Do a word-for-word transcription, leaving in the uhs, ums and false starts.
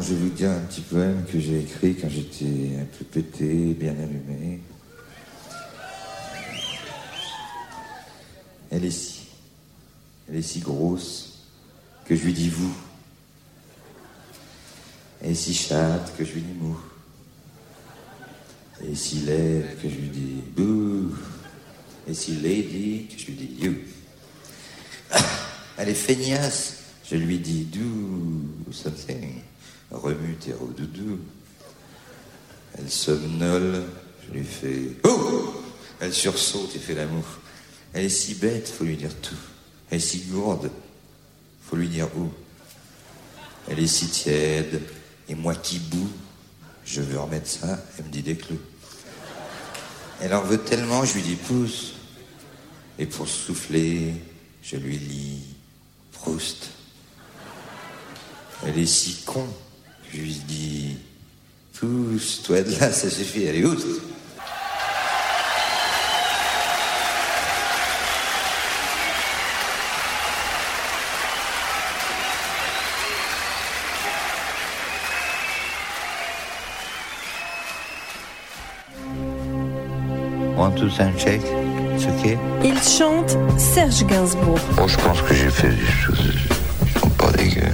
je vais vous dire un petit poème que j'ai écrit quand j'étais un peu pété, bien allumé. Elle est si, elle est si grosse que je lui dis vous. Elle est si chatte que je lui dis mou. Elle est si laide que je lui dis bouh. Elle est si lady que je lui dis you. Elle est feignasse, je lui dis do something. Remue tes doudou. Elle somnole, je lui fais oh. Elle sursaute et fait l'amour. Elle est si bête, faut lui dire tout. Elle est si gourde, faut lui dire où. Elle est si tiède, et moi qui boue, je veux remettre ça, elle me dit des clous. Elle en veut tellement, je lui dis pousse. Et pour souffler, je lui lis Proust. Elle est si con, je lui dis pousse, toi de là, ça suffit, elle est oust. One, two, sound check. It's okay. Il chante Serge Gainsbourg. Bon, je pense que j'ai fait des choses qui sont pas dégueu.